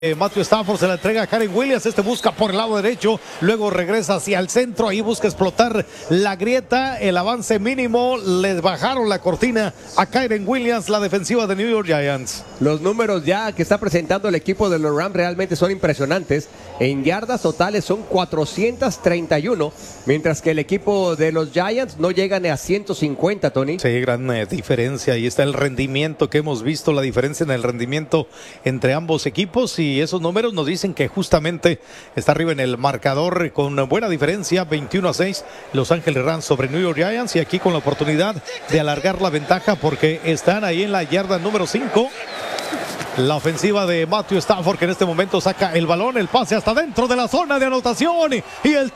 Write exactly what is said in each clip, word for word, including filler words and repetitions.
Eh, Matthew Stafford se la entrega a Kyren Williams, este busca por el lado derecho, luego regresa hacia el centro, ahí busca explotar la grieta, el avance mínimo, les bajaron la cortina a Kyren Williams, la defensiva de New York Giants. Los números ya que está presentando el equipo de los Rams realmente son impresionantes. En yardas totales son cuatrocientos treinta y uno, mientras que el equipo de los Giants no llega ni a ciento cincuenta, Tony. Sí, gran eh, diferencia, ahí está el rendimiento que hemos visto, la diferencia en el rendimiento entre ambos equipos, y y esos números nos dicen que justamente está arriba en el marcador con buena diferencia, veintiuno a seis, Los Ángeles Rams sobre New York Giants, y aquí con la oportunidad de alargar la ventaja porque están ahí en la yarda número cinco. La ofensiva de Matthew Stafford, que en este momento saca el balón, el pase hasta dentro de la zona de anotación y el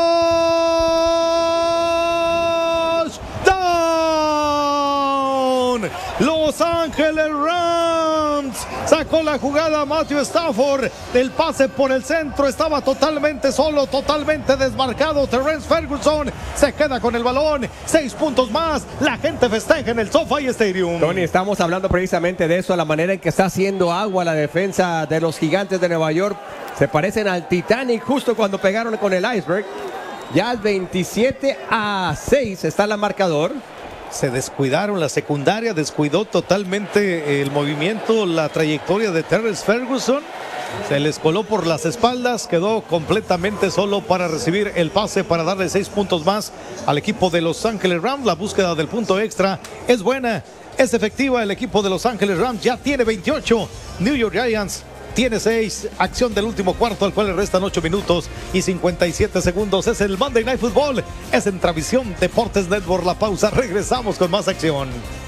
touchdown. Los Ángeles Rams sacó la jugada Matthew Stafford, el pase por el centro, estaba totalmente solo, totalmente desmarcado. Terrence Ferguson se queda con el balón, seis puntos más, la gente festeja en el SoFi Stadium. Tony, estamos hablando precisamente de eso, la manera en que está haciendo agua la defensa de los Gigantes de Nueva York. Se parecen al Titanic justo cuando pegaron con el iceberg. Ya veintisiete a seis está el marcador. Se descuidaron, la secundaria descuidó totalmente el movimiento, la trayectoria de Terrence Ferguson. Se les coló por las espaldas, quedó completamente solo para recibir el pase para darle seis puntos más al equipo de Los Ángeles Rams. La búsqueda del punto extra es buena, es efectiva. El equipo de Los Ángeles Rams ya tiene veintiocho, New York Giants tiene seis. Acción del último cuarto, al cual le restan ocho minutos y cincuenta y siete segundos. Es el Monday Night Football, es en Travisión Deportes Network. La pausa, regresamos con más acción.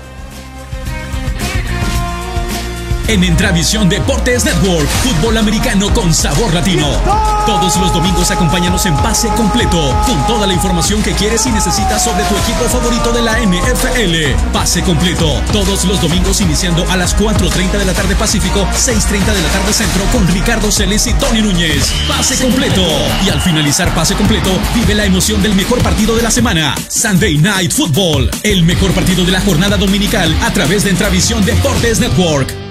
En Entravisión Deportes Network, fútbol americano con sabor latino. Todos los domingos acompáñanos en Pase Completo, con toda la información que quieres y necesitas sobre tu equipo favorito de la N F L. Pase Completo, todos los domingos iniciando a las cuatro treinta de la tarde Pacífico, seis treinta de la tarde Centro, con Ricardo Celis y Tony Núñez. Pase Completo. Y al finalizar Pase Completo, vive la emoción del mejor partido de la semana, Sunday Night Football, el mejor partido de la jornada dominical a través de Entravisión Deportes Network.